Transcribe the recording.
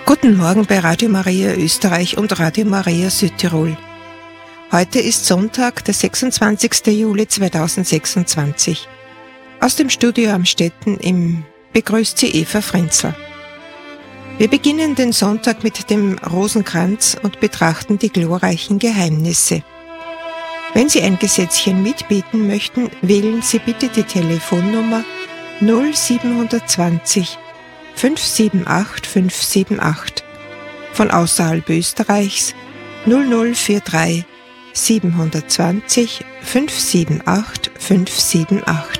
Guten Morgen bei Radio Maria Österreich und Radio Maria Südtirol. Heute ist Sonntag, der 26. Juli 2026. Aus dem Studio Amstetten begrüßt sie Eva Frenzel. Wir beginnen den Sonntag mit dem Rosenkranz und betrachten die glorreichen Geheimnisse. Wenn Sie ein Gesetzchen mitbeten möchten, wählen Sie bitte die Telefonnummer 0720 578 578. Von außerhalb Österreichs 0043 720 578 578.